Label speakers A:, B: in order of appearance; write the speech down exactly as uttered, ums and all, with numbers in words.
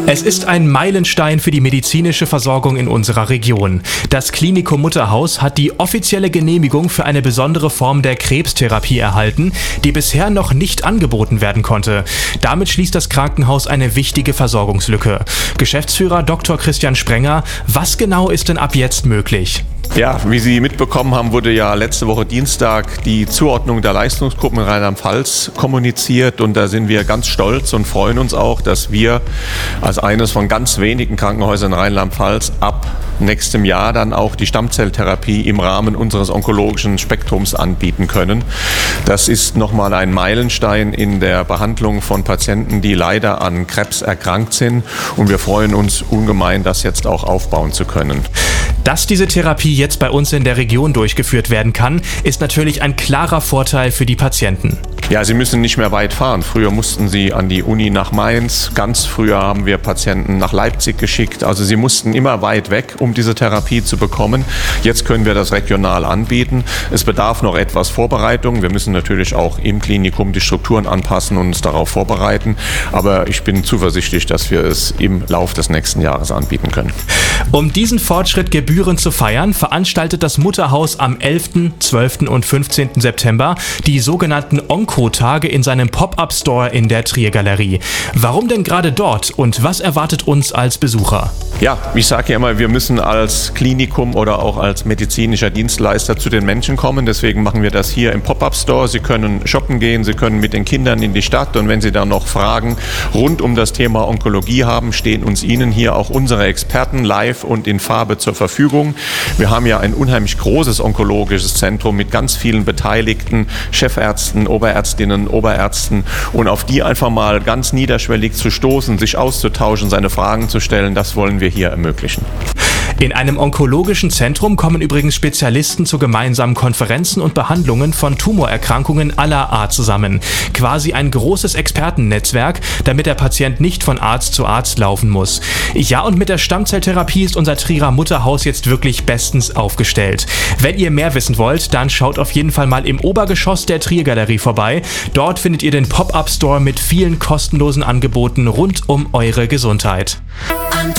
A: Es ist ein Meilenstein für die medizinische Versorgung in unserer Region. Das Klinikum Mutterhaus hat die offizielle Genehmigung für eine besondere Form der Krebstherapie erhalten, die bisher noch nicht angeboten werden konnte. Damit schließt das Krankenhaus eine wichtige Versorgungslücke. Geschäftsführer Doktor Christian Sprenger, was genau ist denn ab jetzt möglich?
B: Ja, wie Sie mitbekommen haben, wurde ja letzte Woche Dienstag die Zuordnung der Leistungsgruppen in Rheinland-Pfalz kommuniziert und da sind wir ganz stolz und freuen uns auch, dass wir als eines von ganz wenigen Krankenhäusern in Rheinland-Pfalz ab nächstem Jahr dann auch die Stammzelltherapie im Rahmen unseres onkologischen Spektrums anbieten können. Das ist nochmal ein Meilenstein in der Behandlung von Patienten, die leider an Krebs erkrankt sind und wir freuen uns ungemein, das jetzt auch aufbauen zu können.
A: Dass diese Therapie jetzt bei uns in der Region durchgeführt werden kann, ist natürlich ein klarer Vorteil für die Patienten.
B: Ja, sie müssen nicht mehr weit fahren. Früher mussten sie an die Uni nach Mainz. Ganz früher haben wir Patienten nach Leipzig geschickt. Also sie mussten immer weit weg, um diese Therapie zu bekommen. Jetzt können wir das regional anbieten. Es bedarf noch etwas Vorbereitung. Wir müssen natürlich auch im Klinikum die Strukturen anpassen und uns darauf vorbereiten. Aber ich bin zuversichtlich, dass wir es im Lauf des nächsten Jahres anbieten können.
A: Um diesen Fortschritt gebührend zu feiern, veranstaltet das Mutterhaus am elften, zwölften und fünfzehnten September die sogenannten Onko-Tage in seinem Pop-Up-Store in der Triergalerie. Warum denn gerade dort und was erwartet uns als Besucher?
B: Ja, ich sage ja immer, wir müssen als Klinikum oder auch als medizinischer Dienstleister zu den Menschen kommen. Deswegen machen wir das hier im Pop-Up-Store. Sie können shoppen gehen, Sie können mit den Kindern in die Stadt und wenn Sie dann noch Fragen rund um das Thema Onkologie haben, stehen uns Ihnen hier auch unsere Experten live und in Farbe zur Verfügung. Wir haben ja ein unheimlich großes onkologisches Zentrum mit ganz vielen Beteiligten, Chefärzten, Oberärztinnen, Oberärzten und auf die einfach mal ganz niederschwellig zu stoßen, sich auszutauschen, seine Fragen zu stellen, das wollen wir hier ermöglichen.
A: In einem onkologischen Zentrum kommen übrigens Spezialisten zu gemeinsamen Konferenzen und Behandlungen von Tumorerkrankungen aller Art zusammen. Quasi ein großes Expertennetzwerk, damit der Patient nicht von Arzt zu Arzt laufen muss. Ja, und mit der Stammzelltherapie ist unser Trierer Mutterhaus jetzt wirklich bestens aufgestellt. Wenn ihr mehr wissen wollt, dann schaut auf jeden Fall mal im Obergeschoss der Triergalerie vorbei. Dort findet ihr den Pop-Up-Store mit vielen kostenlosen Angeboten rund um eure Gesundheit.